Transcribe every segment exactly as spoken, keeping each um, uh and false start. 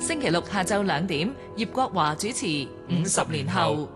星期六下晝兩點，葉國華主持《五十年後》。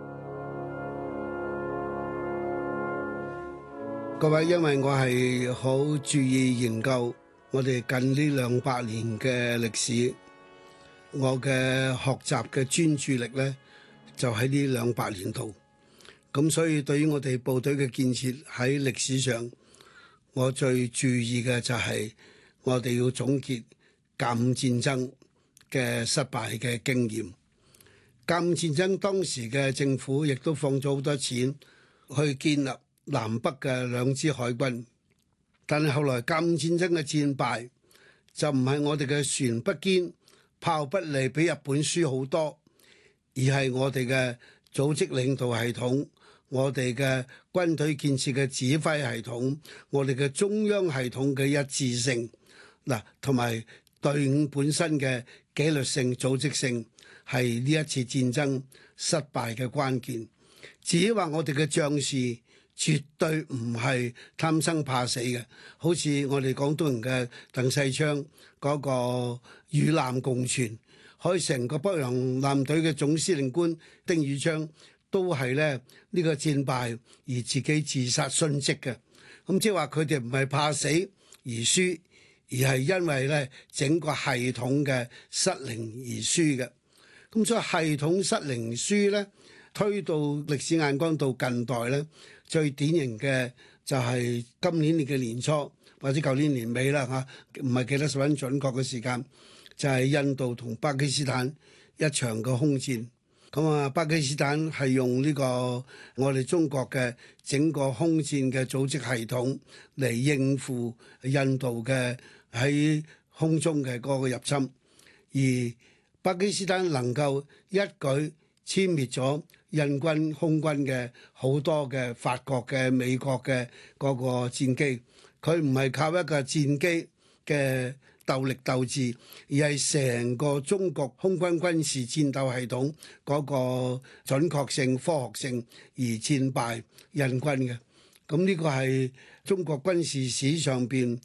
各位，因為我係好注意研究我哋近呢兩百年嘅歷史，我嘅學習嘅專注力呢，就喺呢兩百年度。咁所以對於我哋部隊嘅建設喺歷史上，我最注意嘅就係我哋要總結甲午戰爭嘅失敗嘅經驗。甲午戰爭當時嘅政府亦都放咗好多錢去建立南北嘅兩支海軍，但係後來甲午戰爭嘅戰敗就唔係我哋嘅船不堅炮不利比日本輸好多，而係我哋嘅組織領導系統，我哋嘅軍隊建設嘅指揮系統，我哋嘅中央系統嘅一致性，嗱，同埋隊伍本身嘅紀律性、組織性，係呢一次戰爭失敗嘅關鍵。至於話我哋嘅將士絕對唔係貪生怕死嘅，好似我哋廣東人嘅鄧世昌嗰個與南共存，可以成個北洋艦隊嘅總司令官丁汝昌都係咧呢個戰敗而自己自殺殉職嘅。咁即係話佢哋唔係怕死而輸，而係因為咧整個系統嘅失靈而輸嘅。咁所以系統失靈輸咧，推到歷史眼光到近代咧，最典型嘅就係今年嘅年初或者舊年年尾啦嚇，唔係記得十分準確嘅時間，就係印度同巴基斯坦一場嘅空戰。咁啊，巴基斯坦係用呢個我哋中國嘅整個空戰嘅組織系統嚟應付印度嘅喺空中嘅嗰個入侵，而巴基斯坦能夠一舉殲滅咗印軍空軍嘅好多嘅法國嘅、美國嘅嗰個戰機，佢唔係靠一個戰機嘅鬥力鬥智，而係成個中國空軍軍事戰鬥系統嗰個準確性、科學性而戰敗印軍嘅。咁呢個係中國軍事史上邊